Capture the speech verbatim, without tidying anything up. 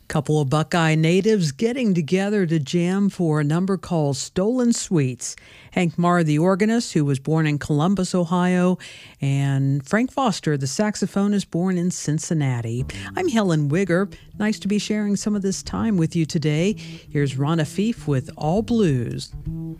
Couple of Buckeye natives getting together to jam for a number called Stolen Sweets. Hank Marr, the organist, who was born in Columbus, Ohio, and Frank Foster, the saxophonist, born in Cincinnati. I'm Helen Wigger. Nice to be sharing some of this time with you today. Here's Ron Afif with All Blues.